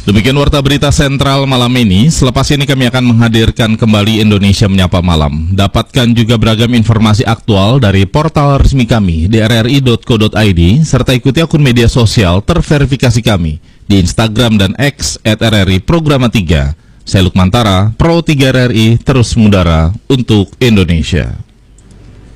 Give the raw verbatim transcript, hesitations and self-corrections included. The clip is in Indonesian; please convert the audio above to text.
Demikian Warta Berita Sentral malam ini. Selepas ini kami akan menghadirkan kembali Indonesia Menyapa Malam. Dapatkan juga beragam informasi aktual dari portal resmi kami di r r i dot co dot i d serta ikuti akun media sosial terverifikasi kami di Instagram dan X at r r i programa tiga. Saya Lukman Tara, Pro tiga R R I, terus mengudara untuk Indonesia.